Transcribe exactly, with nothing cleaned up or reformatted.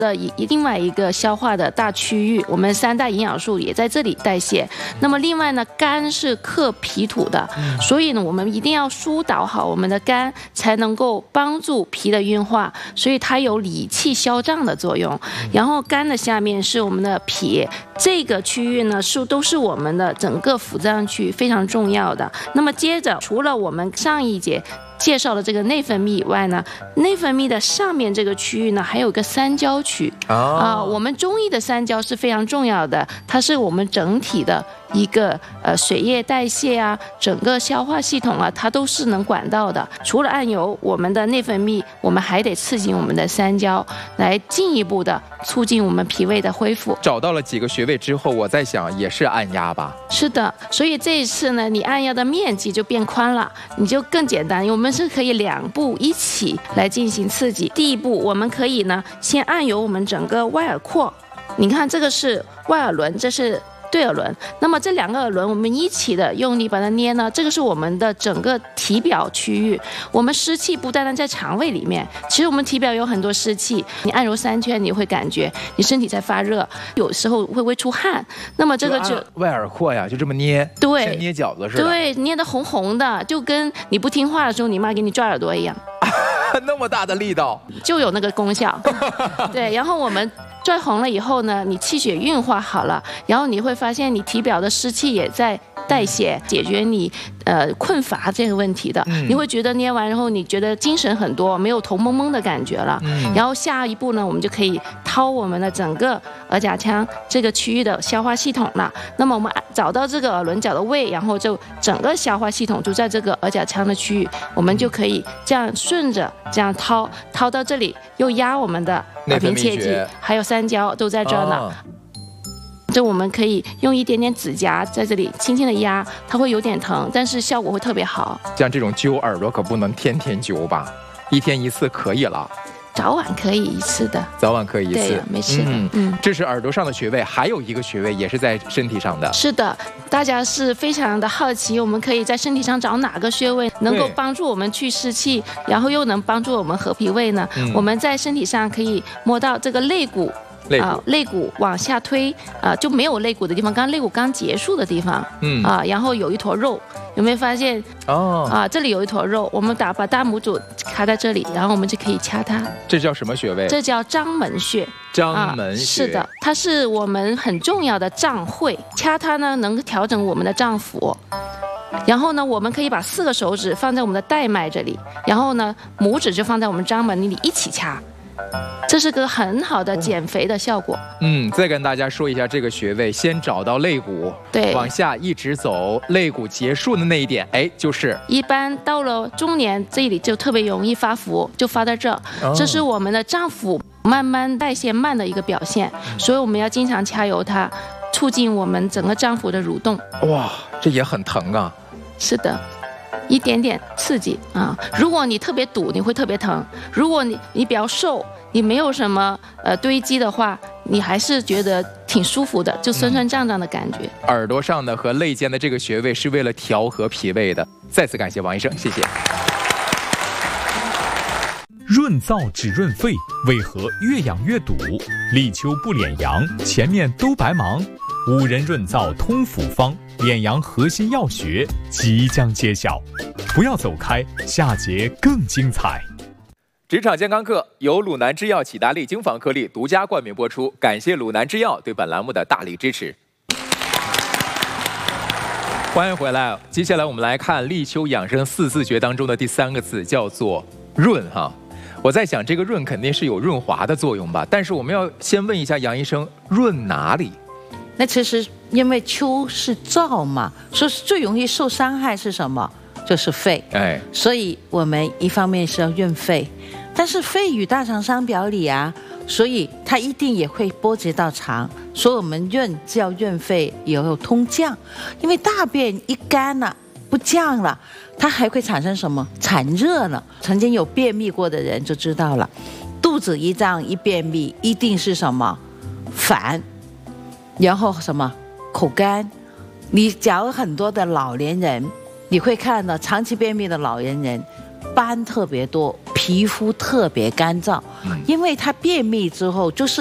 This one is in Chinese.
的一另外一个消化的大区域，我们三大营养素也在这里代谢。那么另外呢，肝是克脾土的，所以呢，我们一定要疏导好我们的肝，才能够帮助脾的运化，所以它有理气消胀的作用。然后肝的下面是我们的脾，这个区域呢是都是我们的整个腑脏区非常重要的。那么接着，除了我们上一节介绍了这个内分泌以外呢，内分泌的上面这个区域呢，还有一个三焦区啊、呃。我们中医的三焦是非常重要的，它是我们整体的一个呃水液代谢啊，整个消化系统啊，它都是能管到的。除了按揉我们的内分泌，我们还得刺激我们的三焦，来进一步的促进我们脾胃的恢复。 找到了几个穴位之后，我在想也是按压吧？ 是的，所以这一次呢，你按压的面积就变宽了，你就更简单。我们是可以两步一起来进行刺激。第一步，我们可以呢先按揉我们整个外耳廓，你看这个是外耳轮，这是对耳轮，那么这两个耳轮我们一起的用力把它捏呢，这个是我们的整个体表区域。我们湿气不单单在肠胃里面，其实我们体表有很多湿气，你按揉三圈你会感觉你身体在发热，有时候会会出汗。那么这个就外耳廓呀，就这么捏， 对， 像捏饺子似的， 对，捏得红红的，就跟你不听话的时候你妈给你抓耳朵一样。 那么大的力道就有那个功效。对，然后我们拽红了以后呢，你气血运化好了，然后你会发现你体表的湿气也在代谢，解决你呃困乏这个问题的。嗯、你会觉得捏完之后你觉得精神很多，没有头蒙蒙的感觉了。嗯、然后下一步呢，我们就可以掏我们的整个耳甲腔这个区域的消化系统了。那么我们找到这个耳轮角的位，然后就整个消化系统就在这个耳甲腔的区域，我们就可以这样顺着这样掏，掏到这里又压我们的耳屏切迹，还有三焦都在这儿呢。哦，就我们可以用一点点指甲在这里轻轻的压，它会有点疼，但是效果会特别好。 像这种揪耳朵可不能天天揪吧，一天一次可以了。 早晚可以一次的， 早晚可以一次， 对，没事的。嗯嗯， 这是耳朵上的穴位，还有一个穴位也是在身体上的。 是的，大家是非常的好奇，我们可以在身体上找哪个穴位能够帮助我们去湿气，然后又能帮助我们和脾胃呢？嗯、我们在身体上可以摸到这个肋骨。啊、呃，肋骨往下推，啊、呃，就没有肋骨的地方，刚刚肋骨刚结束的地方，嗯啊、呃，然后有一坨肉，有没有发现？哦，啊、呃，这里有一坨肉，我们打把大拇指卡在这里，然后我们就可以掐它。 这叫什么穴位？ 这叫章门穴。 章门穴、 啊、是的，它是我们很重要的脏会，掐它呢能调整我们的脏腑。然后呢，我们可以把四个手指放在我们的带脉这里，然后呢，拇指就放在我们章门里一起掐。这是个很好的减肥的效果。 嗯，再跟大家说一下这个穴位，先找到肋骨， 对， 往下一直走，肋骨结束的那一点，哎，就是一般到了中年这里就特别容易发福，就发在这，哦、这是我们的脏腑慢慢代谢慢的一个表现，所以我们要经常掐揉它，促进我们整个脏腑的蠕动。 哇，这也很疼啊。 是的。一点点刺激啊！如果你特别堵，你会特别疼；如果你你比较瘦，你没有什么呃堆积的话，你还是觉得挺舒服的，就酸酸胀胀的感觉。 嗯、耳朵上的和肋间的这个穴位是为了调和脾胃的。再次感谢王医生，谢谢。 润燥只润肺，为何越养越堵？立秋不敛阳，前面都白忙。五仁润燥通腑方，敛阳核心要穴即将揭晓，不要走开，下节更精彩。 职场健康课由鲁南制药启达利精防颗粒独家冠名播出，感谢鲁南制药对本栏目的大力支持。欢迎回来，接下来我们来看立秋养生四字诀当中的第三个字，叫做润哈。我在想，这个润肯定是有润滑的作用吧？但是我们要先问一下杨医生，润哪里？ 那其实因为秋是燥嘛，所以最容易受伤害是什么？就是肺。哎，所以我们一方面是要润肺，但是肺与大肠相表里啊，所以它一定也会波及到肠，所以我们润是要润肺，也有通降。因为大便一干了，不降了，它还会产生什么？产热了。曾经有便秘过的人就知道了，肚子一胀一便秘，一定是什么？烦。然后什么口干，你假如很多的老年人，你会看到长期便秘的老年人，斑特别多， 皮肤特别干燥，因为它便秘之后就是